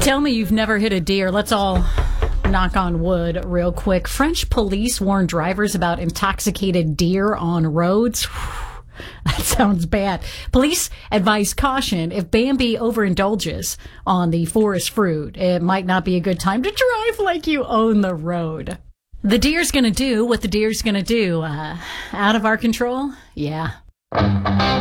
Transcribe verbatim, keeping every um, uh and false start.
Tell me you've never hit a deer. Let's all knock on wood real quick. French police warn drivers about intoxicated deer on roads. That sounds bad. Police advise caution if Bambi overindulges on the forest fruit. It might not be a good time to drive like you own the road. The deer's going to do what the deer's going to do. Uh, out of our control? Yeah.